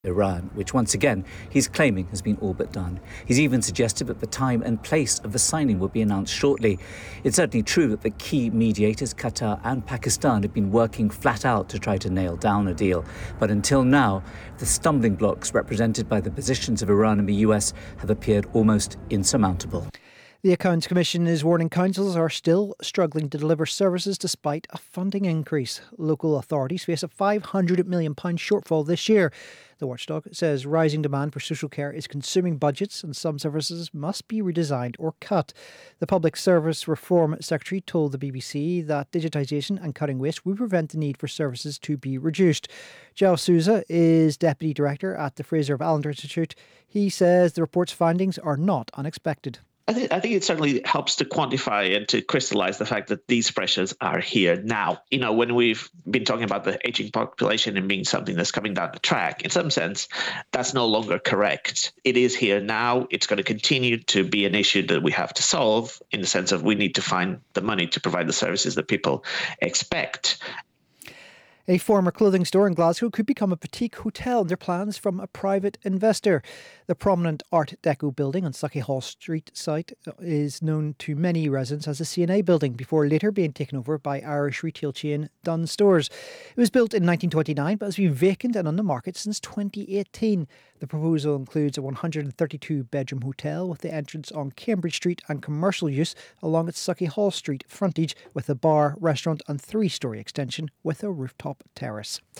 Iran, which once again he's claiming has been all but done. He's even suggested that the time and place of the signing will be announced shortly. It's certainly true that the key mediators, Qatar and Pakistan, have been working flat out to try to nail down a deal. But until now, the stumbling blocks represented by the positions of Iran and the US have appeared almost insurmountable. The Accounts Commission is warning councils are still struggling to deliver services despite a funding increase. Local authorities face a £500 million shortfall this year. The watchdog says rising demand for social care is consuming budgets and some services must be redesigned or cut. The Public Service Reform Secretary told the BBC that digitisation and cutting waste will prevent the need for services to be reduced. Giles Souza is Deputy Director at the Fraser of Allender Institute. He says the report's findings are not unexpected. I think it certainly helps to quantify and to crystallize the fact that these pressures are here now. You know, when we've been talking about the aging population and being something that's coming down the track, in some sense, that's no longer correct. It is here now. It's going to continue to be an issue that we have to solve in the sense of we need to find the money to provide the services that people expect. A former clothing store in Glasgow could become a boutique hotel under plans from a private investor. The prominent Art Deco building on Sauchiehall Street site is known to many residents as the C&A building before later being taken over by Irish retail chain Dunnes Stores. It was built in 1929 but has been vacant and on the market since 2018. The proposal includes a 132-bedroom hotel with the entrance on Cambridge Street and commercial use along its Sauchiehall Street frontage with a bar, restaurant and 3-storey extension with a rooftop terrace.